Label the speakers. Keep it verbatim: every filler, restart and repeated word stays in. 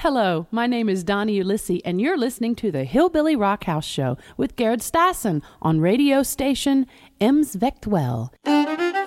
Speaker 1: Hello, my name is Donnie Ulysses, and you're listening to the Hillbilly Rockhouse Show with Garrett Stassen on radio station Ems Vechtwell.